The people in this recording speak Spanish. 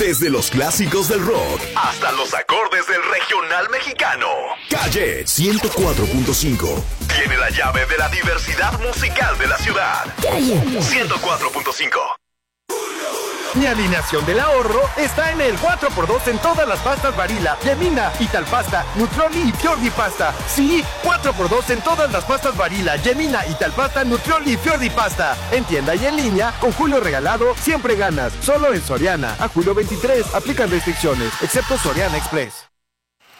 Desde los clásicos del rock hasta los acordes del regional mexicano. Calle 104.5 tiene la llave de la diversidad musical de la ciudad. Calle 104.5. Mi alineación del ahorro está en el 4x2 en todas las pastas Barilla, Yemina, Italpasta, Nutrioli y Fiordi Pasta. Sí, 4x2 en todas las pastas Barilla, Yemina, Italpasta, Nutrioli y Fiordi Pasta. En tienda y en línea, con Julio regalado, siempre ganas. Solo en Soriana. A julio 23, aplican restricciones, excepto Soriana Express.